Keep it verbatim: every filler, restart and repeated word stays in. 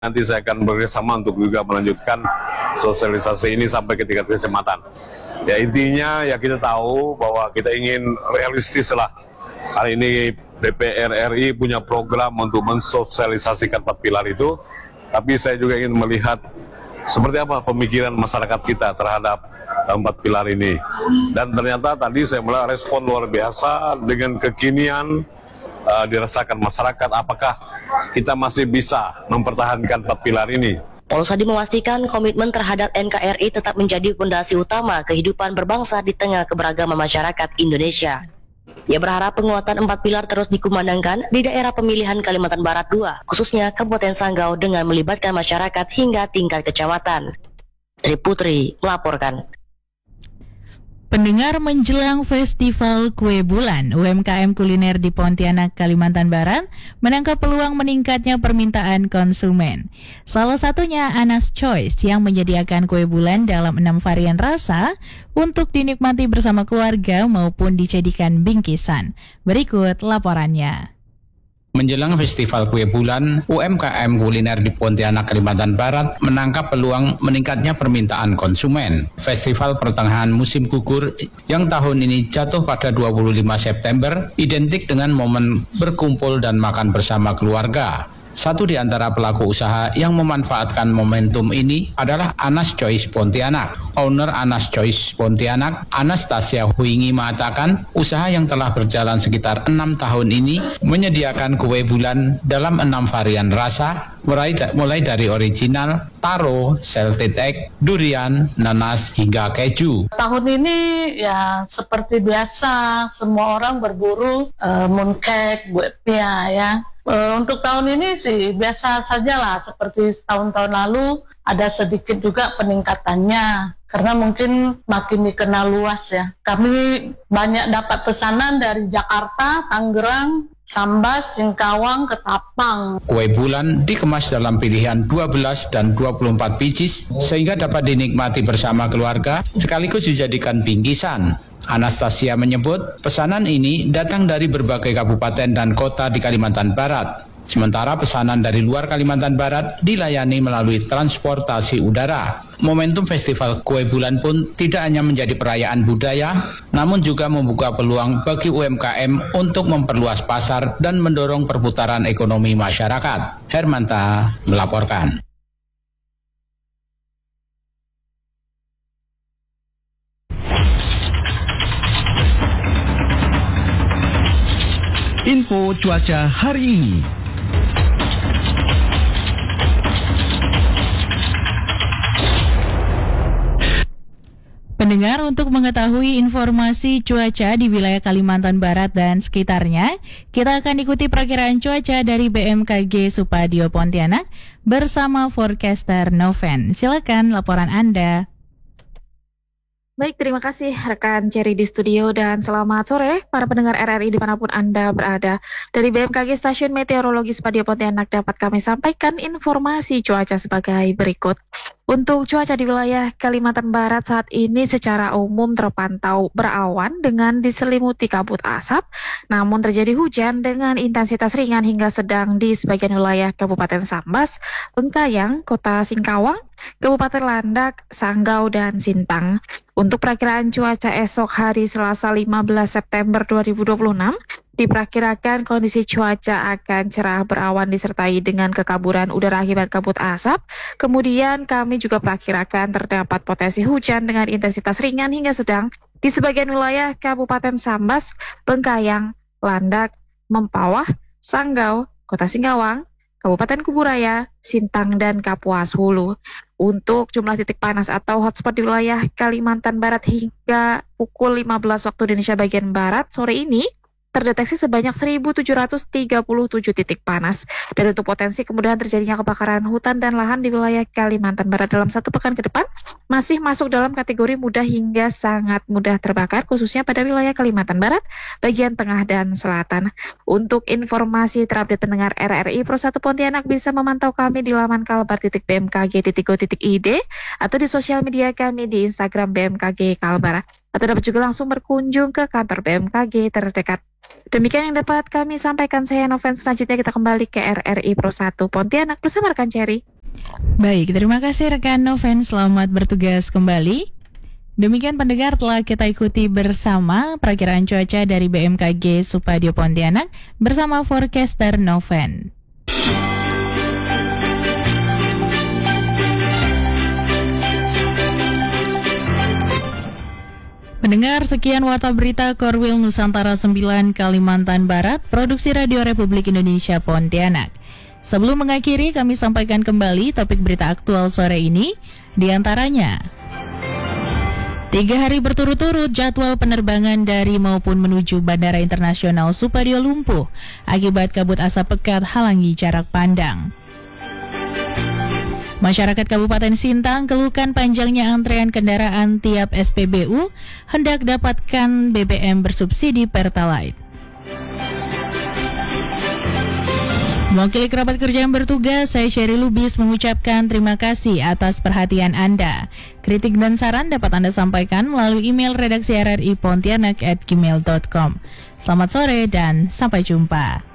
Nanti saya akan bekerjasama untuk juga melanjutkan sosialisasi ini sampai ke tingkat kecamatan. Ya intinya ya kita tahu bahwa kita ingin realistis lah. Hari ini D P R R I punya program untuk mensosialisasikan empat pilar itu, tapi saya juga ingin melihat seperti apa pemikiran masyarakat kita terhadap empat pilar ini. Dan ternyata tadi saya melihat respon luar biasa dengan kekinian uh, dirasakan masyarakat, apakah kita masih bisa mempertahankan empat pilar ini. Polsadi memastikan komitmen terhadap N K R I tetap menjadi fondasi utama kehidupan berbangsa di tengah keberagaman masyarakat Indonesia. Ia berharap penguatan empat pilar terus dikumandangkan di daerah pemilihan Kalimantan Barat dua, khususnya Kabupaten Sanggau dengan melibatkan masyarakat hingga tingkat kecamatan. Tri Putri melaporkan. Pendengar, menjelang Festival Kue Bulan, U M K M kuliner di Pontianak, Kalimantan Barat menangkap peluang meningkatnya permintaan konsumen. Salah satunya Anas Choice yang menyediakan kue bulan dalam enam varian rasa untuk dinikmati bersama keluarga maupun dijadikan bingkisan. Berikut laporannya. Menjelang Festival Kue Bulan, U M K M kuliner di Pontianak, Kalimantan Barat menangkap peluang meningkatnya permintaan konsumen. Festival pertengahan musim gugur yang tahun ini jatuh pada dua puluh lima September identik dengan momen berkumpul dan makan bersama keluarga. Satu di antara pelaku usaha yang memanfaatkan momentum ini adalah Anas Choice Pontianak. Owner Anas Choice Pontianak, Anastasia Huingi mengatakan usaha yang telah berjalan sekitar enam tahun ini menyediakan kue bulan dalam enam varian rasa, mulai, da- mulai dari original, taro, salted egg, durian, nanas, hingga keju. Tahun ini ya seperti biasa, semua orang berburu uh, mooncake, buatnya ya. Uh, untuk tahun ini sih biasa saja lah, seperti tahun-tahun lalu ada sedikit juga peningkatannya karena mungkin makin dikenal luas ya. Kami banyak dapat pesanan dari Jakarta, Tangerang, Sambas, Singkawang, Ketapang. Kue bulan dikemas dalam pilihan dua belas dan dua puluh empat pieces sehingga dapat dinikmati bersama keluarga sekaligus dijadikan bingkisan. Anastasia menyebut pesanan ini datang dari berbagai kabupaten dan kota di Kalimantan Barat. Sementara pesanan dari luar Kalimantan Barat dilayani melalui transportasi udara. Momentum Festival Kue Bulan pun tidak hanya menjadi perayaan budaya, namun juga membuka peluang bagi U M K M untuk memperluas pasar dan mendorong perputaran ekonomi masyarakat. Hermanta melaporkan. Info cuaca hari ini. Pendengar, untuk mengetahui informasi cuaca di wilayah Kalimantan Barat dan sekitarnya, kita akan ikuti perakiraan cuaca dari B M K G Supadio Pontianak bersama forecaster Noven. Silakan laporan Anda. Baik, terima kasih rekan Cherry di studio dan selamat sore para pendengar R R I dimanapun Anda berada. Dari B M K G Stasiun Meteorologi Supadio Pontianak dapat kami sampaikan informasi cuaca sebagai berikut. Untuk cuaca di wilayah Kalimantan Barat saat ini secara umum terpantau berawan dengan diselimuti kabut asap, namun terjadi hujan dengan intensitas ringan hingga sedang di sebagian wilayah Kabupaten Sambas, Bengkayang, Kota Singkawang, Kabupaten Landak, Sanggau, dan Sintang. Untuk perakiraan cuaca esok hari Selasa lima belas September dua ribu dua puluh enam, diperkirakan kondisi cuaca akan cerah berawan disertai dengan kekaburan udara akibat kabut asap. Kemudian kami juga perkirakan terdapat potensi hujan dengan intensitas ringan hingga sedang di sebagian wilayah Kabupaten Sambas, Bengkayang, Landak, Mempawah, Sanggau, Kota Singkawang, Kabupaten Kuburaya, Sintang, dan Kapuas Hulu. Untuk jumlah titik panas atau hotspot di wilayah Kalimantan Barat hingga pukul lima belas waktu Indonesia bagian Barat sore ini, terdeteksi sebanyak seribu tujuh ratus tiga puluh tujuh titik panas. Dan untuk potensi kemudahan terjadinya kebakaran hutan dan lahan di wilayah Kalimantan Barat dalam satu pekan ke depan masih masuk dalam kategori mudah hingga sangat mudah terbakar, khususnya pada wilayah Kalimantan Barat, bagian tengah dan selatan. Untuk informasi terupdate pendengar R R I Pro satu Pontianak bisa memantau kami di laman kalbar titik b m k g titik go titik i d atau di sosial media kami di Instagram B M K G Kalbar, atau dapat juga langsung berkunjung ke kantor B M K G terdekat. Demikian yang dapat kami sampaikan, saya Noven. Selanjutnya kita kembali ke R R I Pro satu Pontianak bersama rekan Cherry. Baik, terima kasih rekan Noven, selamat bertugas kembali. Demikian pendengar, telah kita ikuti bersama perakiraan cuaca dari B M K G Supadio Pontianak bersama forecaster Noven. Mendengar sekian warta berita Korwil Nusantara sembilan Kalimantan Barat, produksi Radio Republik Indonesia Pontianak. Sebelum mengakhiri, kami sampaikan kembali topik berita aktual sore ini, diantaranya tiga hari berturut-turut jadwal penerbangan dari maupun menuju Bandara Internasional Supadio lumpuh akibat kabut asap pekat halangi jarak pandang. Masyarakat Kabupaten Sintang keluhkan panjangnya antrean kendaraan tiap S P B U hendak dapatkan B B M bersubsidi Pertalite. Mewakili kerabat kerja yang bertugas, saya Sherry Lubis mengucapkan terima kasih atas perhatian Anda. Kritik dan saran dapat Anda sampaikan melalui email redaksi r r i pontianak at gmail dot com. Selamat sore dan sampai jumpa.